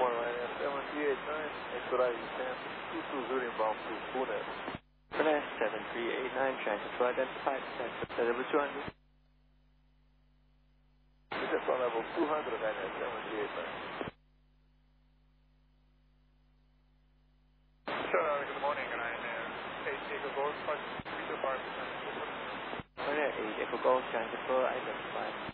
morning, Ryanair 7389, expedite San 220 inbound to Pune. Ryanair 7389, trying to identify the level 200. Just on level 200, Ryanair 7389. Sure, good morning, Ryanair 8 Echo Golf, 3 to 5%. Ryanair 8 Echo Golf, trying to identify.